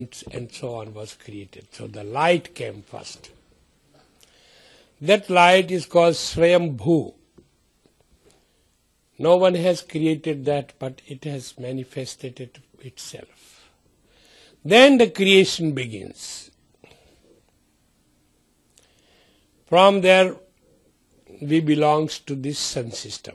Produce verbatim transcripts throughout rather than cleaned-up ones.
and so on was created. So the light came first. That light is called Swayambhu. No one has created that, but it has manifested it itself. Then the creation begins. From there, we belongs to this sun system.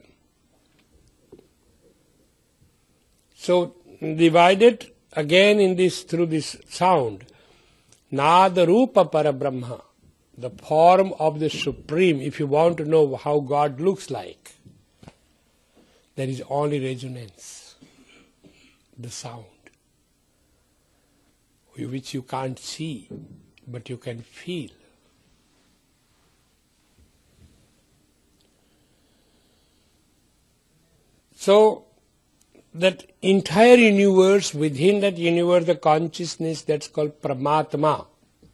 So divided again in this through this sound, Nada Rupa Parabrahma, the form of the Supreme. If you want to know how God looks like, there is only resonance, the sound, which you can't see, but you can feel. So, that entire universe, within that universe, the consciousness, that's called Paramatma,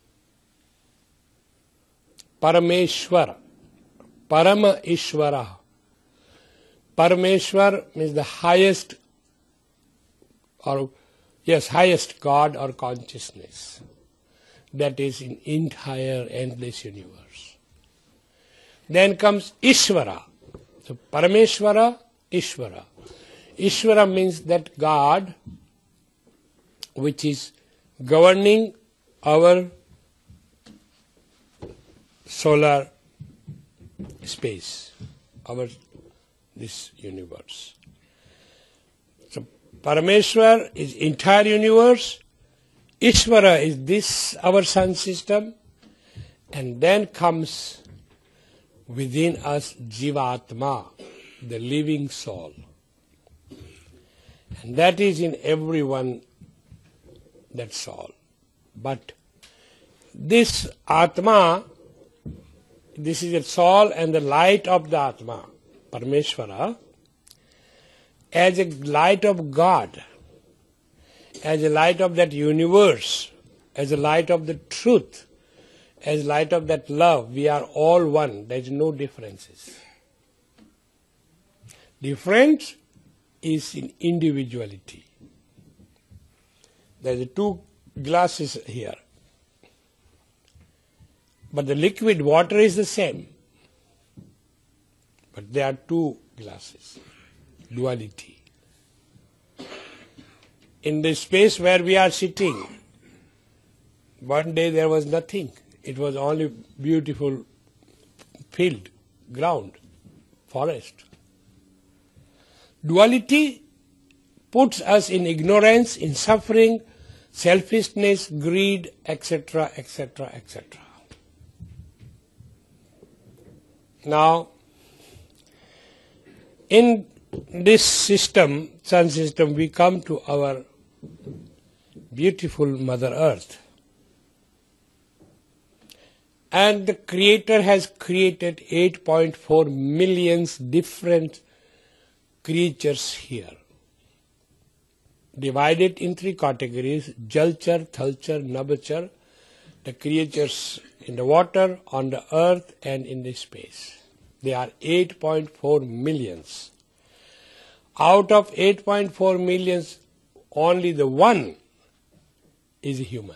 Parameshwar, Parama Ishvara. Parameshwar means the highest, or yes, highest God or consciousness that is in entire endless universe. Then comes Ishvara. So Parameshwara, Ishvara. Ishvara means that God which is governing our solar space, our this universe. So Parameshwar is entire universe, Ishvara is this our sun system, and then comes within us Jivatma, the living soul. And that is in everyone, that soul. But this Atma, this is the soul and the light of the Atma, Parameshwara, as a light of God, as a light of that universe, as a light of the truth, as light of that love. We are all one. There is no differences. Difference is in individuality. There are two glasses here, but the liquid water is the same. But there are two glasses, duality. In the space where we are sitting, one day there was nothing. It was only beautiful field, ground, forest. Duality puts us in ignorance, in suffering, selfishness, greed, et cetera, et cetera, et cetera. Now, in this system, sun system, we come to our beautiful Mother Earth. And the Creator has created eight point four million different creatures here, divided in three categories: Jalchar, Thalchar, Nabchar, the creatures in the water, on the earth, and in the space. They are eight point four millions. Out of eight point four millions, only the one is human.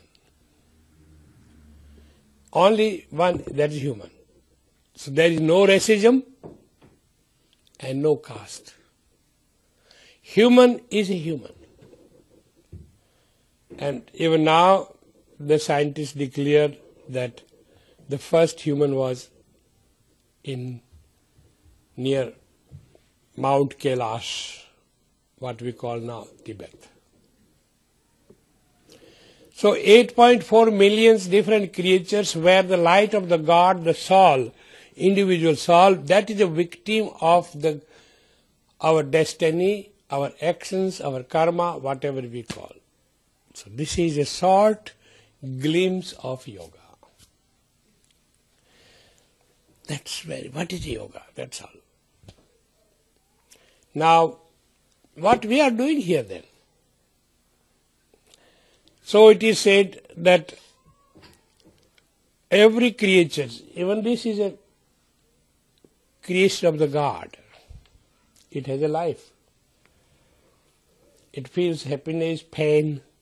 Only one that is human. So there is no racism and no caste. Human is a human. And even now, the scientists declare that the first human was in near Mount Kailash, what we call now Tibet. So eight point four million different creatures where the light of the God, the soul, individual soul, that is a victim of the our destiny, our actions, our karma, whatever we call. So this is a short glimpse of yoga. That's very, what is yoga? That's all. Now, what we are doing here then? So it is said that every creature, even this is a creation of the God. It has a life. It feels happiness, pain,